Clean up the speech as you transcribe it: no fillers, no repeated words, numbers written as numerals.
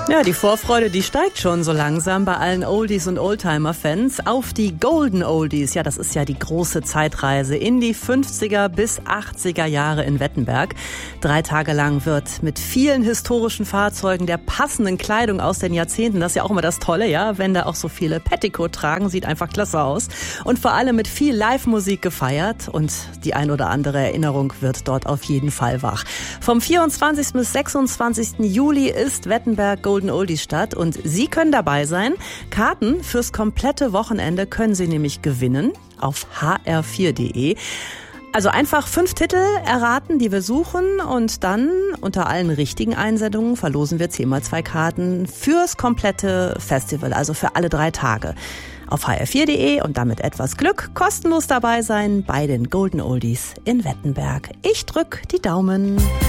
Ja, die Vorfreude, die steigt schon so langsam bei allen Oldies- und Oldtimer-Fans auf die Golden Oldies. Ja, das ist ja die große Zeitreise in die 50er bis 80er Jahre in Wettenberg. 3 Tage lang wird mit vielen historischen Fahrzeugen, der passenden Kleidung aus den Jahrzehnten, das ist ja auch immer das Tolle, ja, wenn da auch so viele Petticoat tragen, sieht einfach klasse aus. Und vor allem mit viel Live-Musik gefeiert und die ein oder andere Erinnerung wird dort auf jeden Fall wach. Vom 24. bis 26. Juli ist Wettenberg Golden Oldies Stadt und Sie können dabei sein. Karten fürs komplette Wochenende können Sie nämlich gewinnen auf hr4.de. Also einfach 5 Titel erraten, die wir suchen, und dann unter allen richtigen Einsendungen verlosen wir 10x2 Karten fürs komplette Festival, also für alle 3 Tage. Auf hr4.de und damit etwas Glück kostenlos dabei sein bei den Golden Oldies in Wettenberg. Ich drück die Daumen.